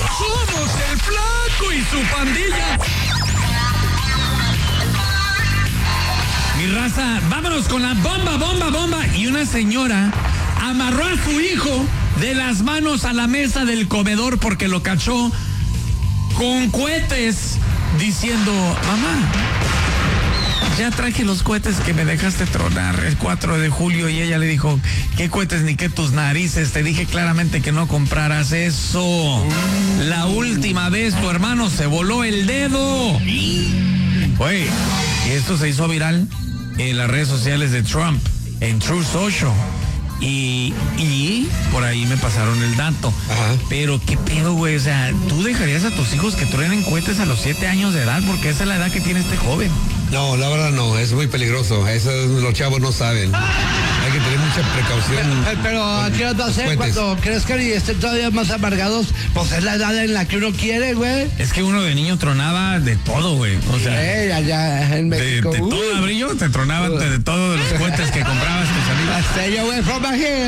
Somos el Flaco y su pandilla. Mi raza, vámonos con la bomba. Y una señora amarró a su hijo de las manos a la mesa del comedor porque lo cachó con cohetes diciendo: mamá, ya traje los cohetes que me dejaste tronar el 4 de julio. Y ella le dijo: ¿qué cohetes ni qué tus narices? Te dije claramente que no compraras eso. La última vez tu hermano se voló el dedo. Oye, esto se hizo viral en las redes sociales de Trump, en Truth Social. Y por ahí me pasaron el dato. Ajá. Pero qué pedo, güey. O sea, ¿tú dejarías a tus hijos que truenen cohetes a los 7 años de edad? Porque esa es la edad que tiene este joven. No, la verdad no, es muy peligroso. Eso los chavos no saben. Hay que tener mucha precaución. Pero ¿qué vas a hacer cuando crezcan y estén todavía más amargados? Pues es la edad en la que uno quiere, güey. Es que uno de niño tronaba de todo, güey. O sea, allá en México. De todo, Brillo, te tronaban de todo de los cohetes que comprabas tus amigos. Stay away from my hair.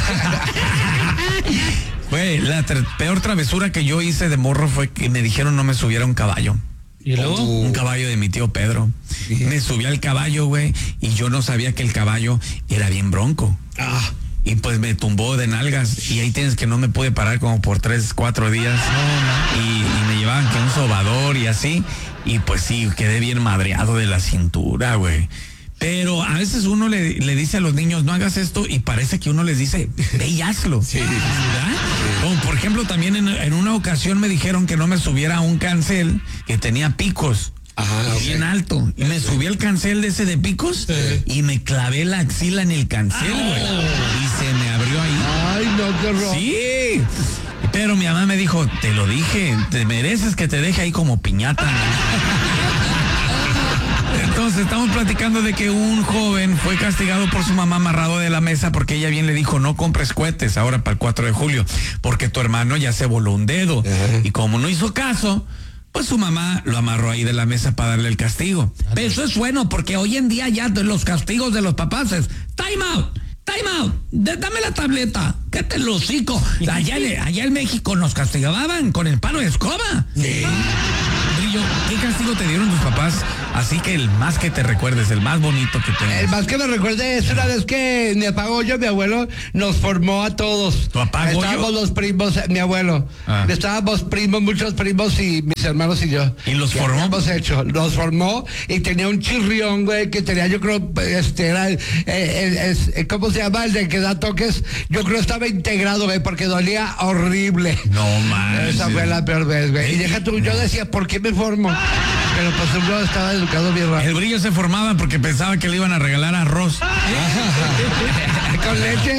Güey, la peor travesura que yo hice de morro fue que me dijeron no me subiera a un caballo. ¿Y luego? Un caballo de mi tío Pedro. Me subí al caballo, güey, y yo no sabía que el caballo era bien bronco. Y pues me tumbó de nalgas. Y ahí tienes que no me pude parar como por 3-4 días. Y me llevaban que un sobador y así. Y pues sí, quedé bien madreado de la cintura, güey. Pero a veces uno le dice a los niños, no hagas esto, y parece que uno les dice, ve y hazlo. Sí. ¿Verdad? Como por ejemplo, también en una ocasión me dijeron que no me subiera a un cancel que tenía picos. Ajá, bien alto. Y me subí al cancel de ese de picos y me clavé la axila en el cancel, güey. Y se me abrió ahí. Ay, no, qué horror. Sí. Pero mi mamá me dijo, te lo dije, te mereces que te deje ahí como piñata. Entonces estamos platicando de que un joven fue castigado por su mamá amarrado de la mesa porque ella bien le dijo: no compres cohetes ahora para el 4 de julio porque tu hermano ya se voló un dedo. Y como no hizo caso, pues su mamá lo amarró ahí de la mesa para darle el castigo. Pero eso es bueno porque hoy en día ya los castigos de los papás es time out, dame la tableta, cállate el hocico. Allá en México nos castigaban con el palo de escoba. Sí. Brillo, ¿qué castigo te dieron tus papás? Así que el más que te recuerdes, el más bonito que tengas. El más que me recuerde es una vez que mi papá Goyo, mi abuelo, nos formó a todos. ¿Tu papá Goyo? Estábamos los primos, mi abuelo. Estábamos muchos primos y mis hermanos y yo. ¿Y los formó? Los formó y tenía un chirrión, güey, que tenía, yo creo, era ¿cómo se llama? El de que da toques. Yo creo estaba integrado, güey, porque dolía horrible. No, man. Esa fue la peor vez, güey. Y deja tú, yo decía, ¿por qué me formo? Pero pues yo estaba educado bien raro. El Brillo se formaba porque pensaba que le iban a regalar arroz. ¿Con leche?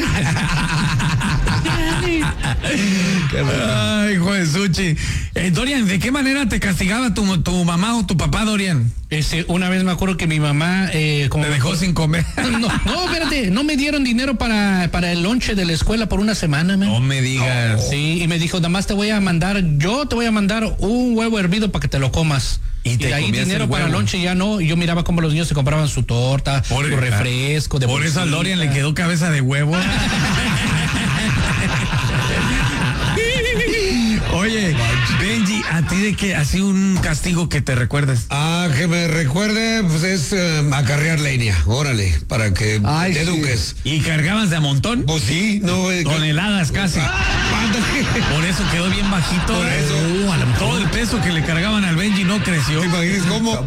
Ay, hijo de Suchi. Dorian, ¿de qué manera te castigaba tu mamá o tu papá, Dorian? Una vez me acuerdo que mi mamá... como te dejó sin comer. No, espérate, no me dieron dinero para el lonche de la escuela por una semana, man. No me digas. Sí, y me dijo, nada más te voy a mandar un huevo hervido para que te lo comas. Y de ahí dinero para el lonche ya no. Y yo miraba cómo los niños se compraban su torta, su refresco. Por eso al Dorian le quedó cabeza de huevo. Oye, Benji, ¿a ti de qué? ¿Así un castigo que te recuerdes? Que me recuerde, pues es acarrear leña. Órale, para que te eduques. ¿Y cargabas de a montón? Pues sí, no. Toneladas casi. Por eso quedó bien bajito. Por eso. Todo el peso que le cargaban al Benji no creció. ¿Te imaginas cómo?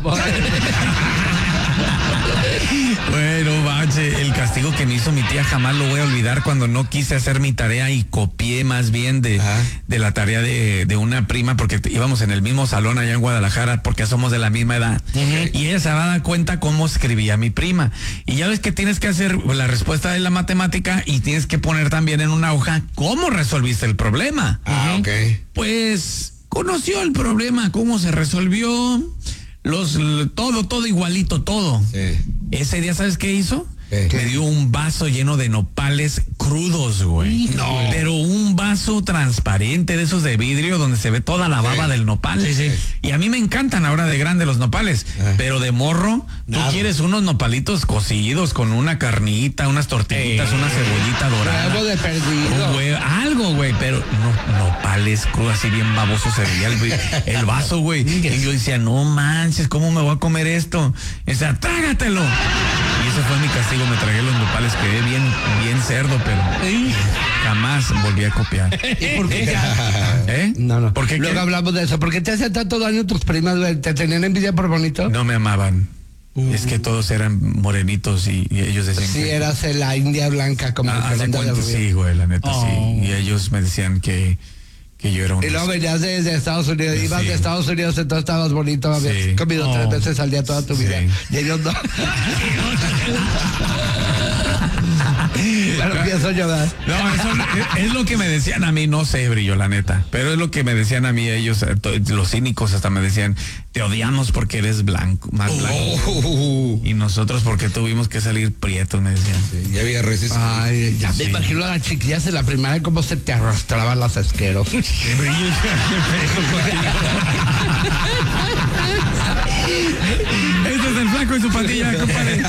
Bueno, bache, el castigo que me hizo mi tía jamás lo voy a olvidar cuando no quise hacer mi tarea y copié más bien de la tarea de una prima porque íbamos en el mismo salón allá en Guadalajara porque somos de la misma edad. Y ella se va a dar cuenta cómo escribía mi prima. Y ya ves que tienes que hacer la respuesta de la matemática y tienes que poner también en una hoja cómo resolviste el problema. Ok. Pues conoció el problema, cómo se resolvió. Todo igualito, todo. Sí. Ese día, ¿sabes qué hizo? me dio un vaso lleno de nopales crudos, güey. No. Pero un vaso transparente de esos de vidrio donde se ve toda la baba del nopal. Sí. Y a mí me encantan ahora de grande los nopales, pero de morro, tú quieres unos nopalitos cocidos con una carnita, unas tortillitas, una cebollita dorada. Algo de perdido. Algo, güey, pero nopales crudos, así bien baboso se veía el vaso, güey. Y yo decía, no manches, ¿cómo me voy a comer esto? Y decía, trágatelo. Y ese fue mi castigo, me tragué los nopales, quedé bien cerdo, pero jamás volví a copiar. ¿Y por qué? No. ¿Por qué? Luego hablamos de eso. ¿Por qué te hacían tanto daño tus primas, güey? ¿Te tenían envidia por bonito? No me amaban. Es que todos eran morenitos y ellos decían sí, eras la India blanca, como el cuenta, sí, güey, la neta, sí. Y ellos me decían que yo era un... Y luego venías de Estados Unidos, ibas de Estados Unidos, entonces estabas bonito, habías comido 3 veces al día toda tu vida. Y ellos no. Pero pienso llorar. No, eso es lo que me decían a mí, no sé, Brillo, la neta. Pero es lo que me decían a mí ellos, los cínicos hasta me decían, te odiamos porque eres blanco, más blanco. Y nosotros porque tuvimos que salir prietos, me decían. Sí, ya había resistido. Ay, ya me imagino a las chiquillas en la primaria cómo se te arrastraban las asqueros. Brillo, este es el Flaco y su pandilla, compadre.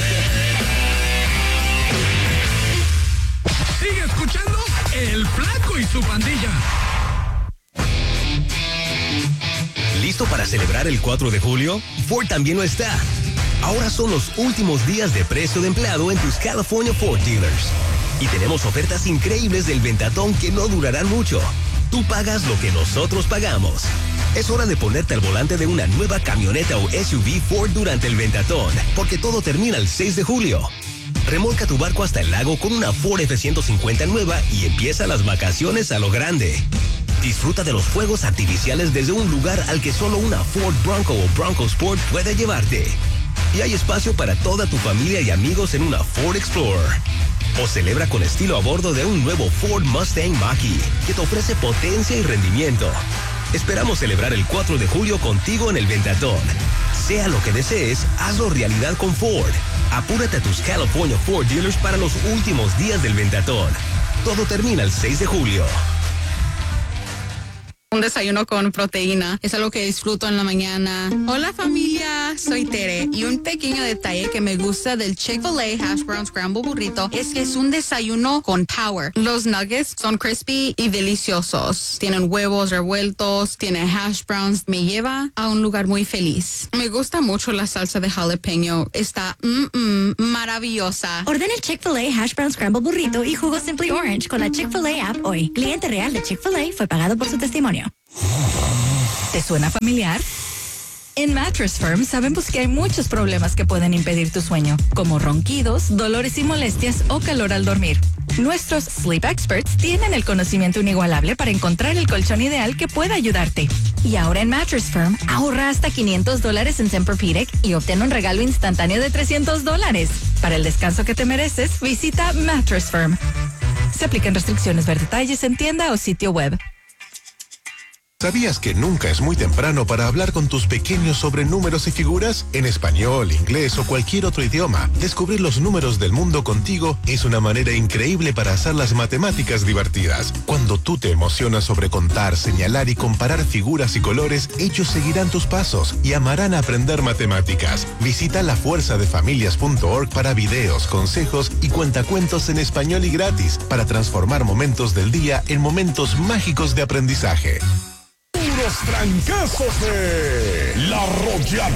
Sigue escuchando el Flaco y su pandilla. ¿Listo para celebrar el 4 de julio? Ford también lo está. Ahora son los últimos días de precio de empleado en tus California Ford dealers. Y tenemos ofertas increíbles del Ventatón que no durarán mucho. Tú pagas lo que nosotros pagamos. Es hora de ponerte al volante de una nueva camioneta o SUV Ford durante el Ventatón, porque todo termina el 6 de julio. Remolca tu barco hasta el lago con una Ford F-150 nueva y empieza las vacaciones a lo grande. Disfruta de los fuegos artificiales desde un lugar al que solo una Ford Bronco o Bronco Sport puede llevarte. Y hay espacio para toda tu familia y amigos en una Ford Explorer. O celebra con estilo a bordo de un nuevo Ford Mustang Mach-E que te ofrece potencia y rendimiento. Esperamos celebrar el 4 de julio contigo en el Ventatón. Sea lo que desees, hazlo realidad con Ford. Apúrate a tus California Ford dealers para los últimos días del Ventatón. Todo termina el 6 de julio. Un desayuno con proteína es algo que disfruto en la mañana. Hola familia, soy Tere y un pequeño detalle que me gusta del Chick-fil-A Hash Brown Scramble Burrito es que es un desayuno con power. Los nuggets son crispy y deliciosos. Tienen huevos revueltos, tiene hash browns. Me lleva a un lugar muy feliz. Me gusta mucho la salsa de jalapeño. Está maravillosa. Ordena el Chick-fil-A Hash Brown Scramble Burrito y jugo Simply Orange con la Chick-fil-A app hoy. Cliente real de Chick-fil-A fue pagado por su testimonio. ¿Te suena familiar? En Mattress Firm sabemos que hay muchos problemas que pueden impedir tu sueño, como ronquidos, dolores y molestias o calor al dormir. Nuestros Sleep Experts tienen el conocimiento inigualable para encontrar el colchón ideal que pueda ayudarte. Y ahora en Mattress Firm, ahorra hasta $500 en Tempur-Pedic y obtén un regalo instantáneo de $300. Para el descanso que te mereces, visita Mattress Firm. Se aplican restricciones, ver detalles en tienda o sitio web. ¿Sabías que nunca es muy temprano para hablar con tus pequeños sobre números y figuras? En español, inglés o cualquier otro idioma, descubrir los números del mundo contigo es una manera increíble para hacer las matemáticas divertidas. Cuando tú te emocionas sobre contar, señalar y comparar figuras y colores, ellos seguirán tus pasos y amarán aprender matemáticas. Visita lafuerzadefamilias.org para videos, consejos y cuentacuentos en español y gratis para transformar momentos del día en momentos mágicos de aprendizaje. Los trancazos de La Arrolladora.